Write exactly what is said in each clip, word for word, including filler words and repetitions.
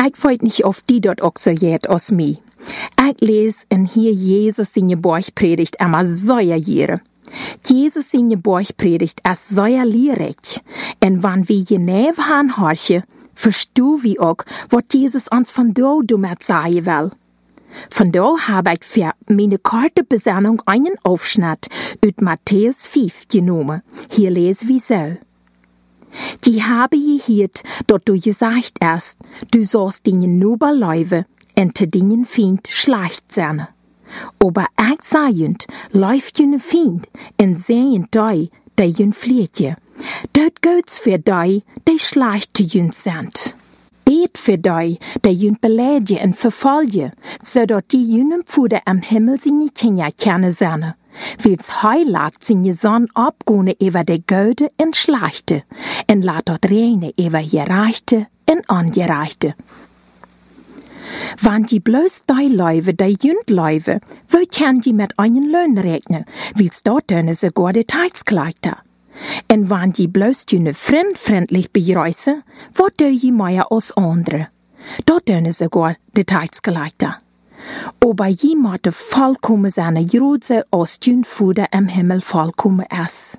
Ik weet niet of die dat ook zo jeet als mij. Ik lees en hier Jezus in je borgpredigt ama zoja jere. Jezus in je borgpredigt is zoja leerrecht. En wanneer we je neef gaan horen, verstoe we ook wat Jezus ons vandaag damit zeggen wil. Vandaag heb ik voor mijn korte bezinnung einen Aufschnitt uit Matthäus vijf genomen. Hier lezen we zo. Die habe je hiert, dat du gesagt hast, du sollst dingen nobel leuven en te dingen Feind schlecht zijn. Aber ik zeigend, läuft jene Feind en zeigend die, die jün fliegt je. Dat goeds für die, die schlecht te jün sind. Beet für die, die jün beleidigen en verfolgen, zodat die jünem Fuder am Himmel seine Kinder kennen zijn. Wils hij laat zijn zon opgaan over de goede en slechte, en laat het regnen over gerechte en ongerechte. Want je bloos die luiven, die junt luiven, wo kan je met een loon rekenen, wils dat dan ze goede tijdskleidte. En want je bloos je vriend vriendelijk bereizen, wat doe je meer als andere? Dat dan ze goede tijdskleidte. Aber je moet volkomen zijn, grootse als jun Vader im Himmel volkomen is.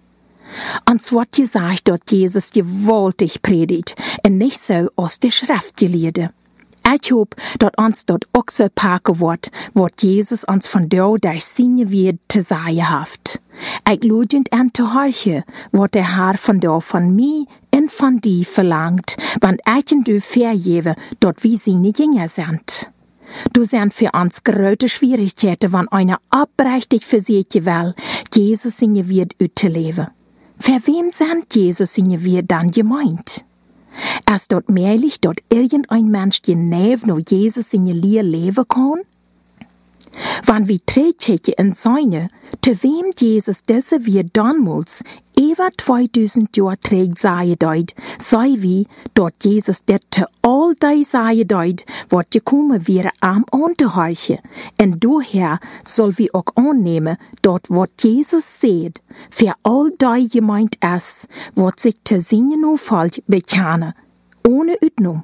Ons wordt gezegd dat Jezus gewaltig predigt en niet zo als de schriftgeleerden. Ik hoop dat ons dat ook zo pakken wordt, wat Jezus ons vandaag door zijn woord te zeggen heeft. Ik lodend aan te horen wat de Heer vandaag van mij en van die verlangt, want ik en du vergeven dat we zijn Jünger zijn. Du sind für uns große Schwierigkeiten, wenn einer abrechtig versichert will, Jesus in je Wort auszuleben. Für wem sind Jesus in je Wort dann gemeint? Ist dort möglich, dass irgendein Mensch genau nur Jesus in je Lehr leben kann? Wenn wir trägchen in seine, zu wem Jesus diese Wort damals über zweitausend Jahre trägt sei deut, sei wie, dort Jesus det zu all die sei deut, wat gekommen wäre am Unterhorchen. Und daher soll wir auch annehmen, dort wat Jesus seht, für all die gemeint ist, wat sich zu seinen Aufhalt bekennen, ohne Utnum.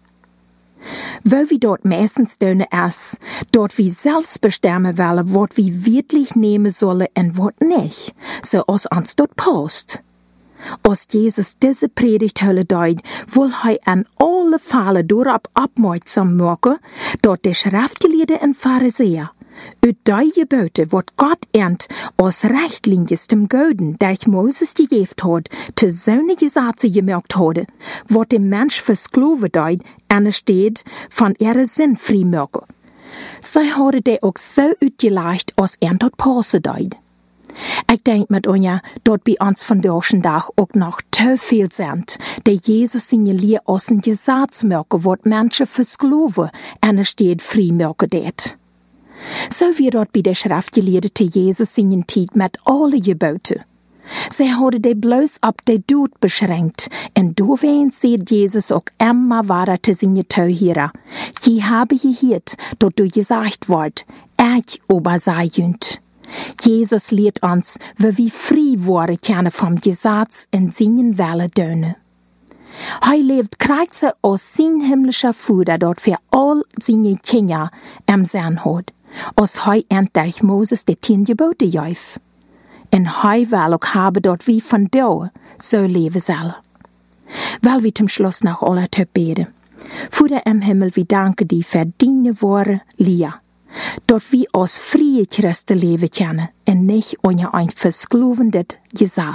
Wo wir dort meistens dünne ist, dort wir selbst bestimmen wollen, was wir wirklich nehmen sollen und was nicht, so als uns dort passt. Als Jesus diese Predigt hölle deut, will er an alle Fälle darauf aufmerksam machen, dort die Schriftgelehrten und Pharisäer, uit die Gebote, wat Gott ernt, als Rechtlinjes dem Goden, der ich Moses gegeben hat, zu seine Gesetze gemerkt hatte, wat dem Mensch versklaven deut, en steht von ihrer Sinn frei machen. Sie hadden die auch so uitgelegd, als er dat passen deut. Ik denk met onja, dat bij ons vandaag ook nog te veel zijn, die Jesus in je leer als een Gesetz merken, wat mensen versklaven, en steht frei merken deed. So wie dort bei der Schriftgelehrten te Jesus in den Tijd mit alle Geboten. Sie hadden die bloß ab der Dood beschränkt, und doorheen sieht Jesus auch immer weiter zu seinen Teuhörer. Je habe gehört, dort du gesagt wort, ich aber sei jünd. Jesus lehrt uns, wie wir frei worden können vom Gesetz in seinen Welle döne. Er lebt kreuze als sein himmlischer Vater dort für all seine Kinder im Sinn hat. Als hij ent durch Moses de tien geboten juif. En hij wil ook hebben dat wie vandaag zo leven zullen. Wel wie zum Schluss noch alle te beden. Vader im Himmel, wir danken die für deine wahre Liebe. Dat wir als freie Christen leben können und nicht ohne ein versklovendes Gesetz.